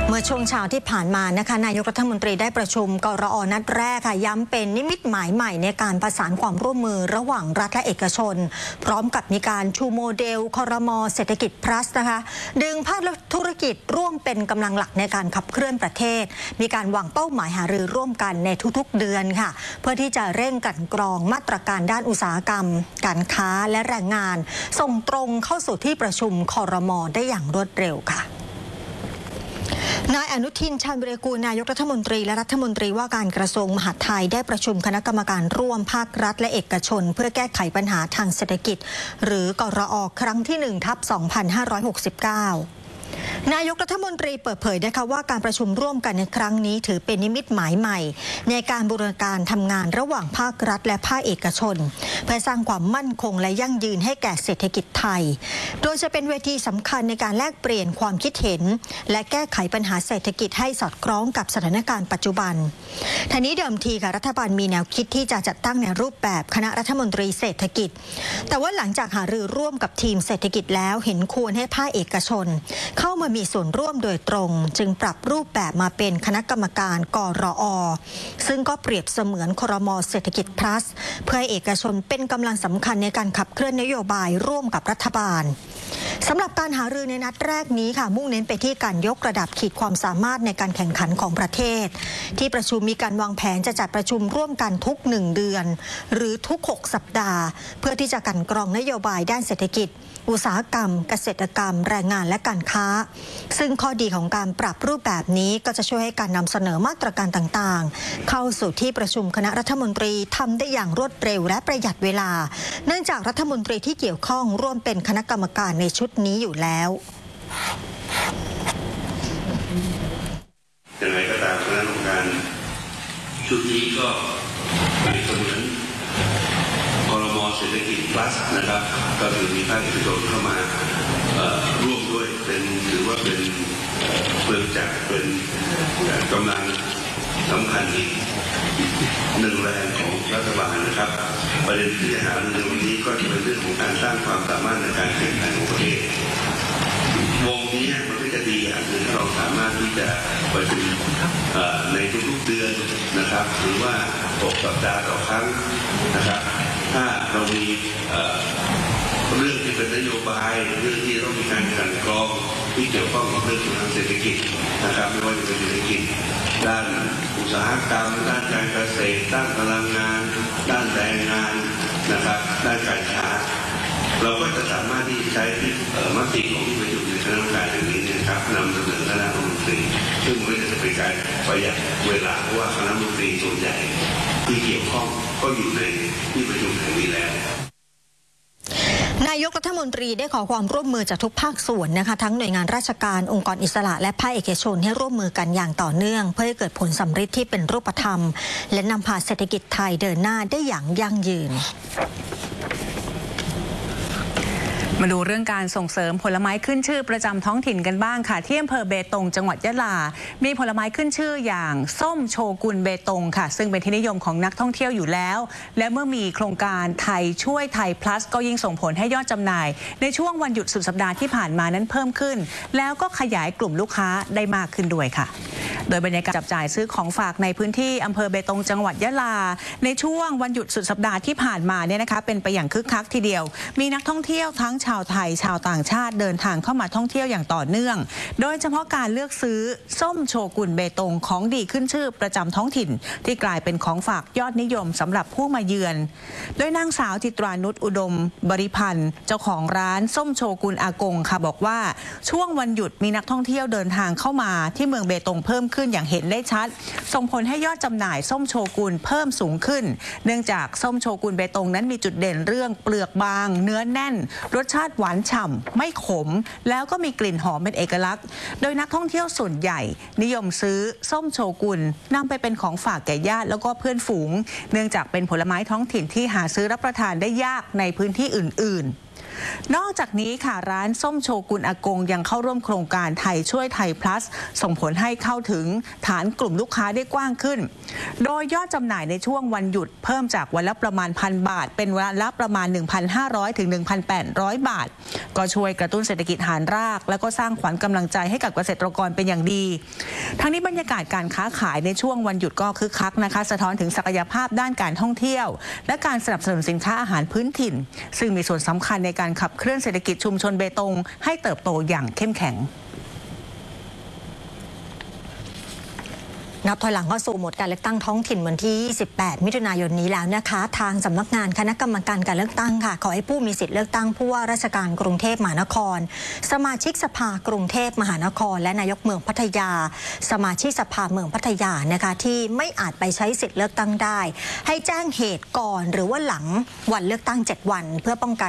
เมื่อช่วงเช้าที่ผ่านมานะคะนายกรัฐมนตรีได้ประชุมกรอ.นัดแรกค่ะย้ำเป็นนิมิตหมายใหม่ในการประสานความร่วมมือระหว่างรัฐและเอกชนพร้อมกับมีการชูโมเดลครม.เศรษฐกิจ plus นะคะดึงภาคธุรกิจร่วมเป็นกำลังหลักในการขับเคลื่อนประเทศมีการวางเป้าหมายหารือร่วมกันในทุกๆเดือนค่ะเพื่อที่จะเร่งกลั่นกรองมาตรการด้านอุตสาหกรรมการค้าและแรงงานส่งตรงเข้าสู่ที่ประชุมครม.ได้อย่างรวดเร็วค่ะนายอนุทิน ชาญวิรากูลนายกรัฐมนตรีและรัฐมนตรีว่าการกระทรวงมหาดไทยได้ประชุมคณะกรรมการร่วมภาครัฐและเอกชนเพื่อแก้ไขปัญหาทางเศรษฐกิจหรือกรอ.ครั้งที่ 1/2569นายกรัฐมนตรีเปิดเผยนะคะว่าการประชุมร่วมกันในครั้งนี้ถือเป็นนิมิตหมายใหม่ในการบูรณาการทำงานระหว่างภาครัฐและภาคเอกชนเพื่อสร้างความมั่นคงและยั่งยืนให้แก่เศรษฐกิจไทยโดยจะเป็นเวทีสำคัญในการแลกเปลี่ยนความคิดเห็นและแก้ไขปัญหาเศรษฐกิจให้สอดคล้องกับสถานการณ์ปัจจุบันทั้งนี้เดิมทีค่ะรัฐบาลมีแนวคิดที่จะจัดตั้งในรูปแบบคณะรัฐมนตรีเศรษฐกิจแต่ว่าหลังจากหารือร่วมกับทีมเศรษฐกิจแล้วเห็นควรให้ภาคเอกชนเข้ามามีส่วนร่วมโดยตรงจึงปรับรูปแบบมาเป็นคณะกรรมการกรอ.ซึ่งก็เปรียบเสมือนครม.เศรษฐกิจ plus เพื่อให้เอกชนเป็นกำลังสำคัญในการขับเคลื่อนนโยบายร่วมกับรัฐบาลสำหรับการหารือในนัดแรกนี้ค่ะมุ่งเน้นไปที่การยกระดับขีดความสามารถในการแข่งขันของประเทศที่ประชุมมีการวางแผนจะจัดประชุมร่วมกันทุก1 เดือนหรือทุก6 สัปดาห์เพื่อที่จะกลั่นกรองนโยบายด้านเศรษฐกิจอุตสาหกรรมเกษตรกรรมแรงงานและการค้าซึ่งข้อดีของการปรับรูปแบบนี้ก็จะช่วยให้การนำเสนอมาตรการต่างๆเข้าสู่ที่ประชุมคณะรัฐมนตรีทำได้อย่างรวดเร็วและประหยัดเวลาเนื่องจากรัฐมนตรีที่เกี่ยวข้องร่วมเป็นคณะกรรมการในชุดนี้อยู่แล้วอย่างไรก็ตามคณะกรรมการชุดนี้ก็เป็นเสมือนครม.เศรษฐกิจ plus นะครับก็คือมีภาคเอกชนเข้ามาร่วมด้วยถือว่าเป็นเปิดจากเป็นกำลังสำคัญอีกหนึ่งแรงของรัฐบาลนะครับประเด็นที่จะหาในวันนี้ก็จะเป็นเรื่องของการสร้างความสามารถในการแข่งขันของประเทศวงนี้มันก็จะดีอย่างหนึ่งถ้าเราสามารถที่จะประชุมในทุกๆเดือนนะครับหรือว่า6 สัปดาห์ต่อครั้งนะครับถ้าเรามีเรื่องที่เป็นนโยบายเรื่องที่ต้องมีการกลั่นกรองที่เกี่ยวข้องกับเรื่องทางเศรษฐกิจนะครับไม่ว่าจะเป็นเศรษฐกิจด้านอุตสาหกรรมด้านการเกษตรด้านพลังงานด้านแรงงานนะครับด้านการค้าเราก็จะสามารถที่จะใช้มติของที่ประชุมในคณะกรรมการอย่างนี้นะครับนำเสนอคณะรัฐมนตรีซึ่งมันก็จะเป็นการประหยัดเวลาเพราะว่าคณะรัฐมนตรีส่วนใหญ่ที่เกี่ยวข้องก็อยู่ในที่ประชุมแห่งนี้แล้วนายกรัฐมนตรีได้ขอความร่วมมือจากทุกภาคส่วนนะคะทั้งหน่วยงานราชการองค์กรอิสระและภาคเอกชนให้ร่วมมือกันอย่างต่อเนื่องเพื่อให้เกิดผลสำฤทธิ์ที่เป็นรูปธรรมและนำพาเศรษฐกิจไทยเดินหน้าได้อย่างยั่งยืนมาดูเรื่องการส่งเสริมผลไม้ขึ้นชื่อประจำท้องถิ่นกันบ้างค่ะที่อำเภอเบตงจังหวัดยะลามีผลไม้ขึ้นชื่ออย่างส้มโชกุนเบตงค่ะซึ่งเป็นที่นิยมของนักท่องเที่ยวอยู่แล้วและเมื่อมีโครงการไทยช่วยไทย plus ก็ยิ่งส่งผลให้ยอดจำหน่ายในช่วงวันหยุดสุดสัปดาห์ที่ผ่านมานั้นเพิ่มขึ้นแล้วก็ขยายกลุ่มลูกค้าได้มากขึ้นด้วยค่ะโดยบรรยากาศจับจ่ายซื้อของฝากในพื้นที่อำเภอเบตงจังหวัดยะลาในช่วงวันหยุดสุดสัปดาห์ที่ผ่านมาเนี่ยนะคะเป็นไปอย่างคึกคักทีเดียวมีนักท่องเที่ยวทั้งชาวไทยชาวต่างชาติเดินทางเข้ามาท่องเที่ยวอย่างต่อเนื่องโดยเฉพาะการเลือกซื้อส้มโชกุนเบตงของดีขึ้นชื่อประจำท้องถิ่นที่กลายเป็นของฝากยอดนิยมสำหรับผู้มาเยือนโดยนางสาวจิตรานุชอุดมบริพันธ์เจ้าของร้านส้มโชกุนอากงค่ะบอกว่าช่วงวันหยุดมีนักท่องเที่ยวเดินทางเข้ามาที่เมืองเบตงเพิ่มขึ้นอย่างเห็นได้ชัดส่งผลให้ยอดจำหน่ายส้มโชกุนเพิ่มสูงขึ้นเนื่องจากส้มโชกุนเบตงนั้นมีจุดเด่นเรื่องเปลือกบางเนื้อแน่นรสชาติหวานฉ่ำไม่ขมแล้วก็มีกลิ่นหอมเป็นเอกลักษณ์โดยนักท่องเที่ยวส่วนใหญ่นิยมซื้อส้มโชกุนนำไปเป็นของฝากแก่ญาติแล้วก็เพื่อนฝูงเนื่องจากเป็นผลไม้ท้องถิ่นที่หาซื้อรับประทานได้ยากในพื้นที่อื่นๆนอกจากนี้ค่ะร้านส้มโชกุนอากงยังเข้าร่วมโครงการไทยช่วยไทย plus ส่งผลให้เข้าถึงฐานกลุ่มลูกค้าได้กว้างขึ้นโดยยอดจำหน่ายในช่วงวันหยุดเพิ่มจากวันละประมาณ 1,000 บาทเป็นวันละประมาณ 1,500 ถึง 1,800 บาทก็ช่วยกระตุ้นเศรษฐกิจฐานรากแล้วก็สร้างขวัญกำลังใจให้กับเกษตรกรเป็นอย่างดีทั้งนี้บรรยากาศการค้าขายในช่วงวันหยุดก็คึกคักนะคะสะท้อนถึงศักยภาพด้านการท่องเที่ยวและการสนับสนุนสินค้าอาหารพื้นถิ่นซึ่งมีส่วนสำคัญในการขับเคลื่อนเศรษฐกิจชุมชนเบตงให้เติบโตอย่างเข้มแข็งนับถอยหลังเข้าสู่โหมดการเลือกตั้งท้องถิ่นวันที่ 28 มิถุนายนนี้แล้วนะคะทางสำนักงานคณะกรรมการการเลือกตั้งค่ะขอให้ผู้มีสิทธิ์เลือกตั้งผู้ว่าราชการกรุงเทพมหานครสมาชิกสภากรุงเทพมหานครและนายกเมืองพัทยาสมาชิกสภาเมืองพัทยานะคะที่ไม่อาจไปใช้สิทธิ์เลือกตั้งได้ให้แจ้งเหตุก่อนหรือว่าหลังวันเลือกตั้ง7 วันเพื่อป้องกัน